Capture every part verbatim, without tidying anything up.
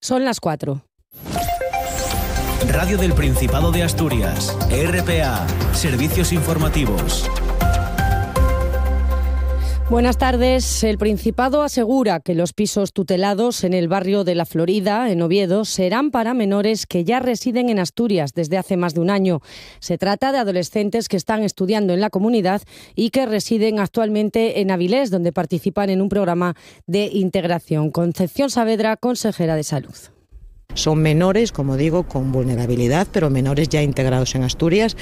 Son las cuatro. Radio del Principado de Asturias, R P A, Servicios Informativos. Buenas tardes. El Principado asegura que los pisos tutelados en el barrio de La Florida, en Oviedo, serán para menores que ya residen en Asturias desde hace más de un año. Se trata de adolescentes que están estudiando en la comunidad y que residen actualmente en Avilés, donde participan en un programa de integración. Concepción Saavedra, consejera de Salud. Son menores, como digo, con vulnerabilidad, pero menores ya integrados en Asturias.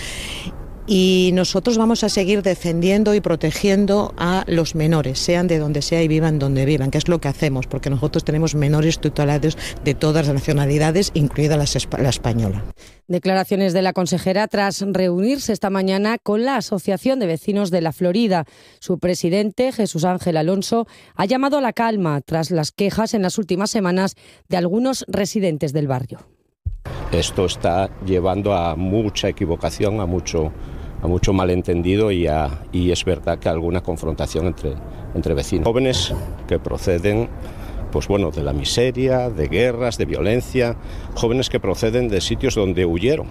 Y nosotros vamos a seguir defendiendo y protegiendo a los menores, sean de donde sea y vivan donde vivan, que es lo que hacemos, porque nosotros tenemos menores tutelados de todas las nacionalidades, incluida la, la española. Declaraciones de la consejera tras reunirse esta mañana con la Asociación de Vecinos de La Florida. Su presidente, Jesús Ángel Alonso, ha llamado a la calma tras las quejas en las últimas semanas de algunos residentes del barrio. Esto está llevando a mucha equivocación, a mucho, a mucho malentendido y, a, y es verdad que alguna confrontación entre, entre vecinos. Jóvenes que proceden pues bueno, de la miseria, de guerras, de violencia, jóvenes que proceden de sitios donde huyeron.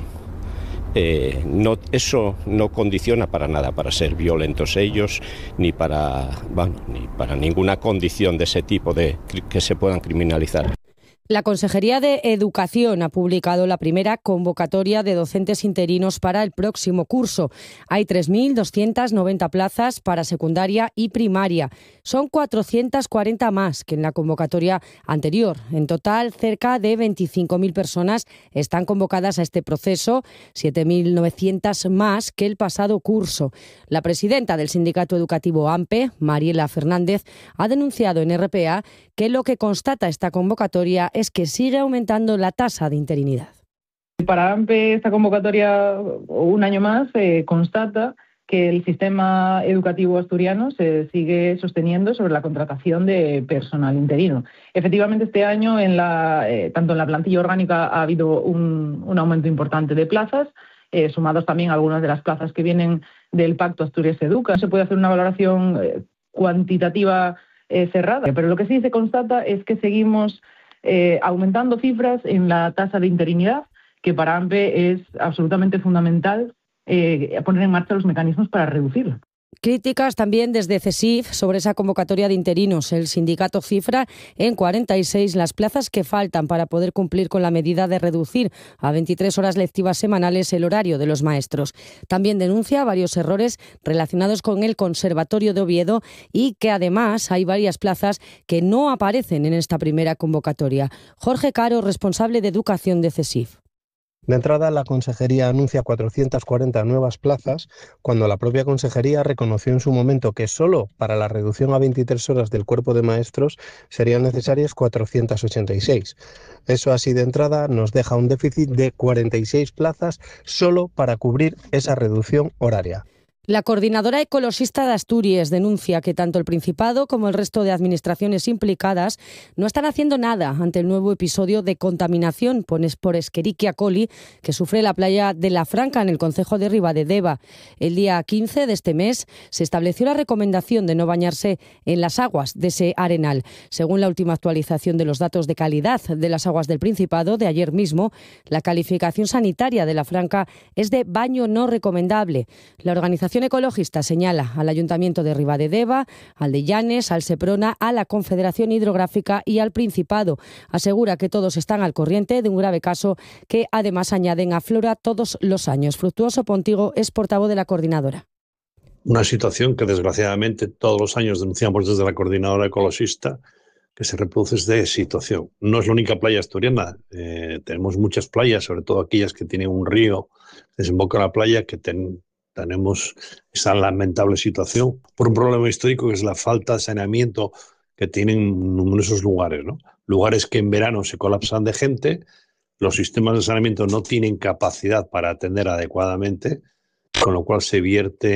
Eh, no, eso no condiciona para nada para ser violentos ellos, ni para, bueno, ni para ninguna condición de ese tipo de, que se puedan criminalizar. La Consejería de Educación ha publicado la primera convocatoria de docentes interinos para el próximo curso. Hay tres mil doscientas noventa plazas para secundaria y primaria. Son cuatrocientas cuarenta más que en la convocatoria anterior. En total, cerca de veinticinco mil personas están convocadas a este proceso, siete mil novecientas más que el pasado curso. La presidenta del Sindicato Educativo AMPE, Mariela Fernández, ha denunciado en R P A que lo que constata esta convocatoria es que sigue aumentando la tasa de interinidad. Para AMPE esta convocatoria, un año más, eh, constata que el sistema educativo asturiano se sigue sosteniendo sobre la contratación de personal interino. Efectivamente, este año, en la, eh, tanto en la plantilla orgánica ha habido un, un aumento importante de plazas, eh, sumados también a algunas de las plazas que vienen del Pacto Asturias Educa. Se puede hacer una valoración eh, cuantitativa eh, cerrada, pero lo que sí se constata es que seguimos Eh, aumentando cifras en la tasa de interinidad, que para AMPE es absolutamente fundamental eh, poner en marcha los mecanismos para reducirla. Críticas también desde CESIF sobre esa convocatoria de interinos. El sindicato cifra en cuarenta y seis las plazas que faltan para poder cumplir con la medida de reducir a veintitrés horas lectivas semanales el horario de los maestros. También denuncia varios errores relacionados con el Conservatorio de Oviedo y que además hay varias plazas que no aparecen en esta primera convocatoria. Jorge Caro, responsable de Educación de CESIF. De entrada, la Consejería anuncia cuatrocientas cuarenta nuevas plazas, cuando la propia Consejería reconoció en su momento que solo para la reducción a veintitrés horas del cuerpo de maestros serían necesarias cuatrocientas ochenta y seis. Eso así de entrada nos deja un déficit de cuarenta y seis plazas solo para cubrir esa reducción horaria. La Coordinadora Ecologista de Asturias denuncia que tanto el Principado como el resto de administraciones implicadas no están haciendo nada ante el nuevo episodio de contaminación por Escherichia coli que sufre la playa de La Franca en el concejo de Ribadedeva. El día quince de este mes se estableció la recomendación de no bañarse en las aguas de ese arenal. Según la última actualización de los datos de calidad de las aguas del Principado de ayer mismo, la calificación sanitaria de La Franca es de baño no recomendable. La organización ecologista señala al Ayuntamiento de Ribadedeva, al de Llanes, al Seprona, a la Confederación Hidrográfica y al Principado. Asegura que todos están al corriente de un grave caso que además añaden aflora todos los años. Fructuoso Pontigo es portavoz de la coordinadora. Una situación que desgraciadamente todos los años denunciamos desde la coordinadora ecologista, que se reproduce esta situación. No es la única playa asturiana, eh, tenemos muchas playas, sobre todo aquellas que tienen un río, desemboca en la playa, que ten, tenemos esa lamentable situación por un problema histórico que es la falta de saneamiento que tienen numerosos lugares, ¿no? Lugares que en verano se colapsan de gente, los sistemas de saneamiento no tienen capacidad para atender adecuadamente, con lo cual se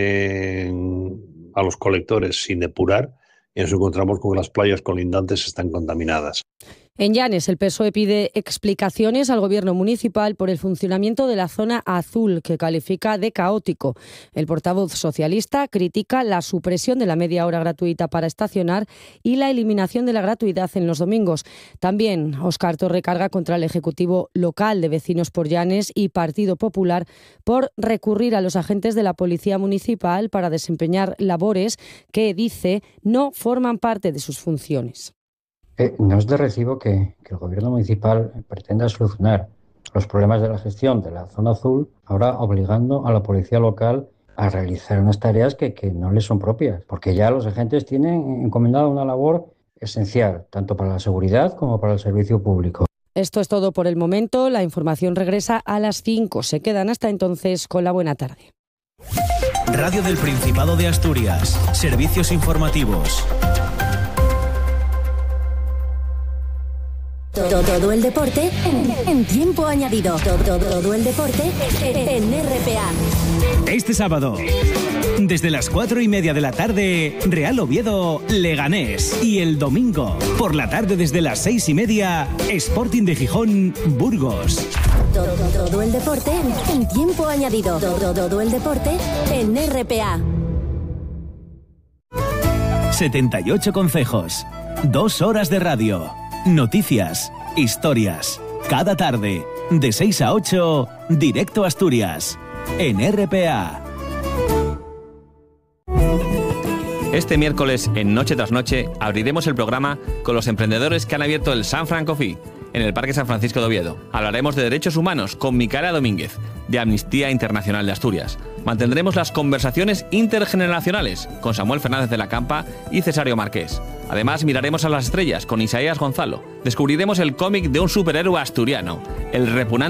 vierten a los colectores sin depurar y nos encontramos con que las playas colindantes están contaminadas. En Llanes, el P S O E pide explicaciones al gobierno municipal por el funcionamiento de la zona azul, que califica de caótico. El portavoz socialista critica la supresión de la media hora gratuita para estacionar y la eliminación de la gratuidad en los domingos. También Óscar Torre carga contra el Ejecutivo Local de Vecinos por Llanes y Partido Popular por recurrir a los agentes de la Policía Municipal para desempeñar labores que, dice, no forman parte de sus funciones. Eh, no es de recibo que, que el gobierno municipal pretenda solucionar los problemas de la gestión de la zona azul, ahora obligando a la policía local a realizar unas tareas que, que no les son propias, porque ya los agentes tienen encomendada una labor esencial, tanto para la seguridad como para el servicio público. Esto es todo por el momento. La información regresa a las cinco. Se quedan hasta entonces con la buena tarde. Radio del Principado de Asturias. Servicios informativos. Todo, todo el deporte en, en tiempo añadido. Todo, todo el deporte en R P A. Este sábado, desde las cuatro y media de la tarde, Real Oviedo, Leganés. Y el domingo, por la tarde desde las seis y media, Sporting de Gijón, Burgos. Todo, todo el deporte en, en tiempo añadido. Todo, todo el deporte en R P A. setenta y ocho concejos. Dos horas de radio. Noticias, historias. Cada tarde, de seis a ocho, directo a Asturias, en R P A. Este miércoles, en Noche tras Noche, abriremos el programa con los emprendedores que han abierto el San Fran Coffee en el Parque San Francisco de Oviedo. Hablaremos de derechos humanos con Micaela Domínguez, de Amnistía Internacional de Asturias. Mantendremos las conversaciones intergeneracionales con Samuel Fernández de la Campa y Cesario Marqués. Además, miraremos a las estrellas con Isaías Gonzalo. Descubriremos el cómic de un superhéroe asturiano, el repugnante